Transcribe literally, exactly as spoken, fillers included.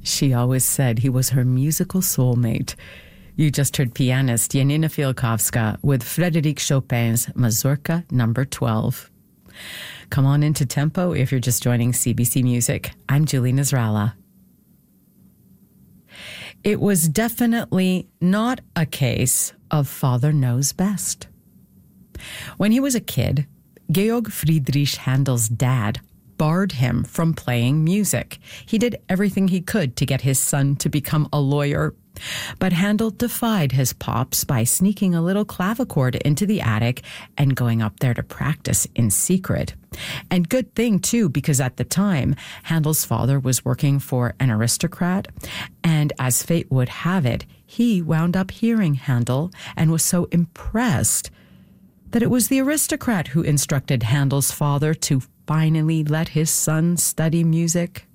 She always said he was her musical soulmate. You just heard pianist Janina Fialkowska with Frédéric Chopin's Mazurka number twelve. Come on into Tempo if you're just joining C B C Music. I'm Julie Nasrallah. It was definitely not a case of father knows best. When he was a kid, Georg Friedrich Handel's dad barred him from playing music. He did everything he could to get his son to become a lawyer. But Handel defied his pops by sneaking a little clavichord into the attic and going up there to practice in secret. And good thing, too, because at the time, Handel's father was working for an aristocrat, and as fate would have it, he wound up hearing Handel and was so impressed that it was the aristocrat who instructed Handel's father to finally let his son study music.